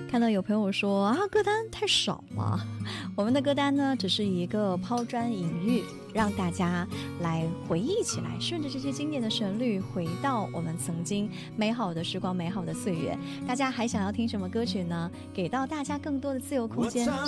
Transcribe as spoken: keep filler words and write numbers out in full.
看到有朋友说啊，歌单太少了。我们的歌单呢，只是一个抛砖引玉，让大家来回忆起来，顺着这些经典的旋律，回到我们曾经美好的时光、美好的岁月。大家还想要听什么歌曲呢？给到大家更多的自由空间，